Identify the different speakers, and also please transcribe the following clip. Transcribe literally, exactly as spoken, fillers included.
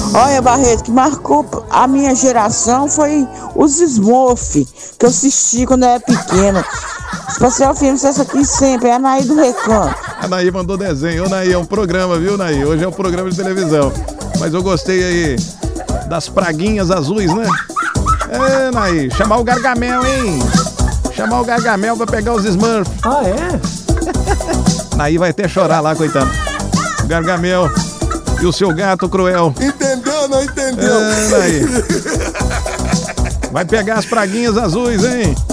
Speaker 1: Olha, Barreto, que marcou a minha geração foi os Smurf, que eu assisti quando eu era pequena. Especial Filme, essa aqui sempre, é a Naí do Recanto.
Speaker 2: A Naí mandou desenho. Ô, Naí, é um programa, viu, Naí? Hoje é um programa de televisão. Mas eu gostei aí das praguinhas azuis, né? É, Naí, chamar o Gargamel, hein? Chamar o Gargamel pra pegar os Smurf.
Speaker 3: Ah, é?
Speaker 2: Naí vai até chorar lá, coitado. O Gargamel e o seu gato cruel.
Speaker 4: Entendeu, não entendeu?
Speaker 2: É, Naí. Vai pegar as praguinhas azuis, hein?